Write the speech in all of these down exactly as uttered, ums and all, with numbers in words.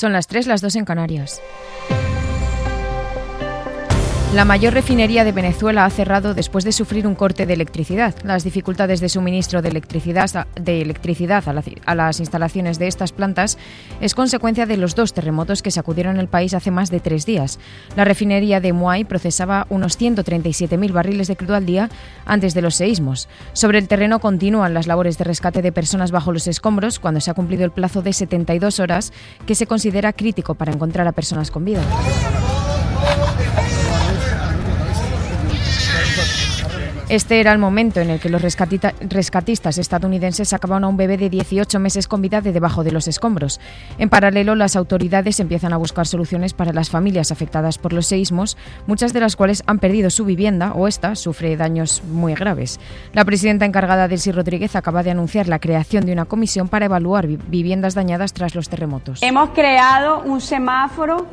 Son las tres, las dos en Canarias. La mayor refinería de Venezuela ha cerrado después de sufrir un corte de electricidad. Las dificultades de suministro de electricidad, de electricidad a, la, a las instalaciones de estas plantas es consecuencia de los dos terremotos que sacudieron el país hace más de tres días. La refinería de Muay procesaba unos ciento treinta y siete mil barriles de crudo al día antes de los seísmos. Sobre el terreno continúan las labores de rescate de personas bajo los escombros cuando se ha cumplido el plazo de setenta y dos horas que se considera crítico para encontrar a personas con vida. Este era el momento en el que los rescatita- rescatistas estadounidenses sacaban a un bebé de dieciocho meses con vida de debajo de los escombros. En paralelo, las autoridades empiezan a buscar soluciones para las familias afectadas por los seísmos, muchas de las cuales han perdido su vivienda o esta sufre daños muy graves. La presidenta encargada, Delcy Rodríguez, acaba de anunciar la creación de una comisión para evaluar vi- viviendas dañadas tras los terremotos. Hemos creado un semáforo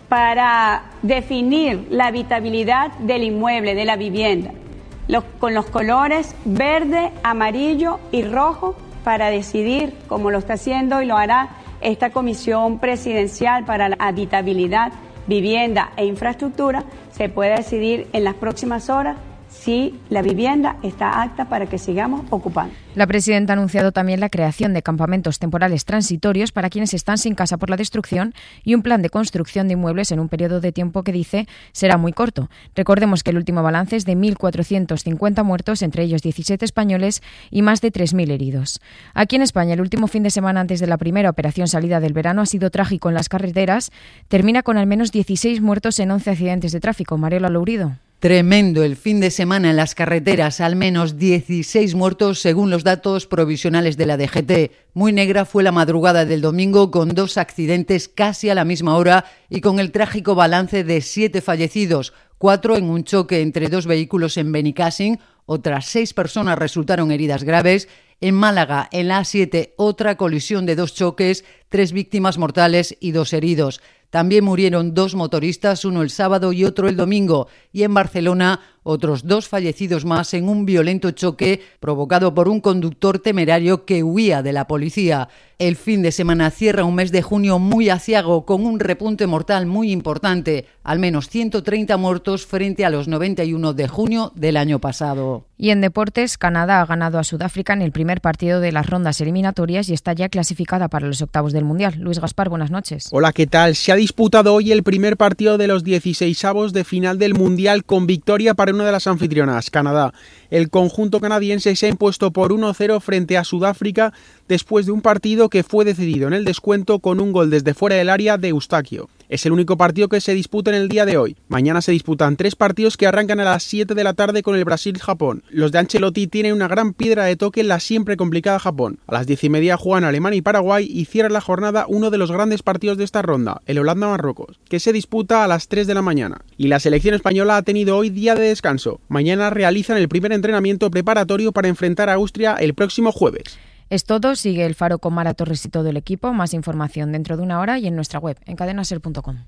para definir la habitabilidad del inmueble, de la vivienda, Los, con los colores verde, amarillo y rojo para decidir, como lo está haciendo y lo hará esta Comisión Presidencial para la Habitabilidad, Vivienda e Infraestructura, se puede decidir en las próximas horas si la vivienda está apta para que sigamos ocupando. La presidenta ha anunciado también la creación de campamentos temporales transitorios para quienes están sin casa por la destrucción y un plan de construcción de inmuebles en un periodo de tiempo que dice será muy corto. Recordemos que el último balance es de mil cuatrocientos cincuenta muertos, entre ellos diecisiete españoles y más de tres mil heridos. Aquí en España, el último fin de semana antes de la primera operación salida del verano ha sido trágico en las carreteras. Termina con al menos dieciséis muertos en once accidentes de tráfico. Mariela Lourido. Tremendo el fin de semana en las carreteras, al menos dieciséis muertos según los datos provisionales de la D G T. Muy negra fue la madrugada del domingo con dos accidentes casi a la misma hora y con el trágico balance de siete fallecidos, cuatro en un choque entre dos vehículos en Benicàssim, otras seis personas resultaron heridas graves. En Málaga, en la A siete, otra colisión de dos choques, tres víctimas mortales y dos heridos. También murieron dos motoristas, uno el sábado y otro el domingo. Y en Barcelona, otros dos fallecidos más en un violento choque provocado por un conductor temerario que huía de la policía. El fin de semana cierra un mes de junio muy aciago, con un repunte mortal muy importante, al menos ciento treinta muertos frente a los noventa y uno de junio del año pasado. Y en deportes, Canadá ha ganado a Sudáfrica en el primer partido de las rondas eliminatorias y está ya clasificada para los octavos del Mundial. Luis Gaspar, buenas noches. Hola, ¿qué tal? Se ha disputado hoy el primer partido de los dieciseisavos de final del Mundial con victoria para una de las anfitrionas, Canadá. El conjunto canadiense se ha impuesto por uno cero frente a Sudáfrica después de un partido que fue decidido en el descuento con un gol desde fuera del área de Eustaquio. Es el único partido que se disputa en el día de hoy. Mañana se disputan tres partidos que arrancan a las siete de la tarde con el Brasil-Japón. Los de Ancelotti tienen una gran piedra de toque en la siempre complicada Japón. A las diez y media juegan Alemania y Paraguay y cierra la jornada uno de los grandes partidos de esta ronda, el Holanda-Marruecos, que se disputa a las tres de la mañana. Y la selección española ha tenido hoy día de descanso. Mañana realizan el primer entrenamiento preparatorio para enfrentar a Austria el próximo jueves. Es todo, sigue el Faro con Mara Torres y todo el equipo. Más información dentro de una hora y en nuestra web, en cadena ser punto com.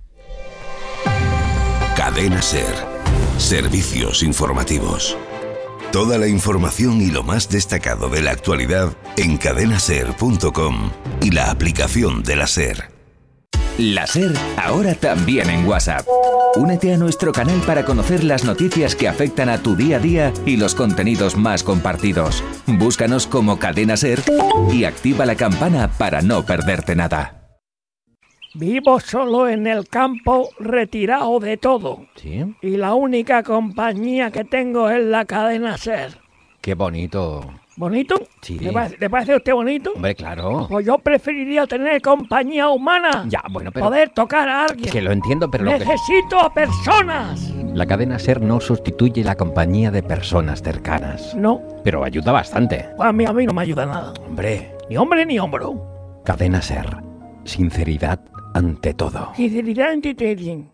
Cadena Ser. Servicios informativos. Toda la información y lo más destacado de la actualidad en cadena ser punto com y la aplicación de la SER. La SER, ahora también en WhatsApp. Únete a nuestro canal para conocer las noticias que afectan a tu día a día y los contenidos más compartidos. Búscanos como Cadena SER y activa la campana para no perderte nada. Vivo solo en el campo, retirado de todo. ¿Sí? Y la única compañía que tengo es la Cadena SER. Qué bonito. ¿Bonito? Sí. ¿Le, pa- ¿Le parece a usted bonito? Hombre, claro. Pues yo preferiría tener compañía humana. Ya, bueno, pero... Poder tocar a alguien. Que lo entiendo, pero... Lo que... Necesito a personas. La cadena SER no sustituye la compañía de personas cercanas. No. Pero ayuda bastante. Pues a mí, a mí no me ayuda nada. Hombre. Ni hombre ni hombro. Cadena SER. Sinceridad ante todo. Sinceridad ante todo.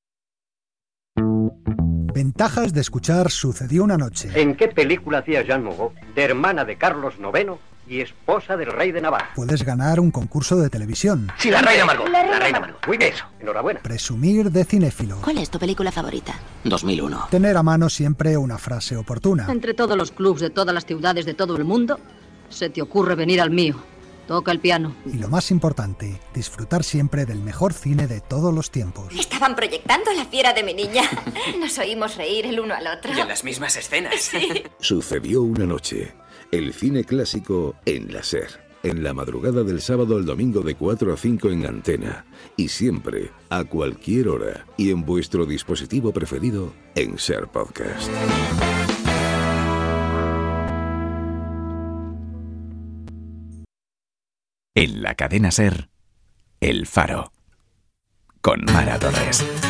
Ventajas de escuchar Sucedió una noche. ¿En qué película hacía Jean Moreau, de hermana de Carlos noveno y esposa del rey de Navarra? Puedes ganar un concurso de televisión. Sí, la reina Margot. La, la reina Margot. Muy bien, eso. Enhorabuena. Presumir de cinéfilo. ¿Cuál es tu película favorita? dos mil uno. Tener a mano siempre una frase oportuna. Entre todos los clubs de todas las ciudades de todo el mundo, se te ocurre venir al mío. Toca el piano. Y lo más importante, disfrutar siempre del mejor cine de todos los tiempos. Estaban proyectando La fiera de mi niña. Nos oímos reír el uno al otro. Y en las mismas escenas. Sí. Sucedió una noche. El cine clásico en la SER. En la madrugada del sábado al domingo de cuatro a cinco en Antena. Y siempre, a cualquier hora. Y en vuestro dispositivo preferido, en SER Podcast. En la cadena SER, El Faro, con Mara Torres.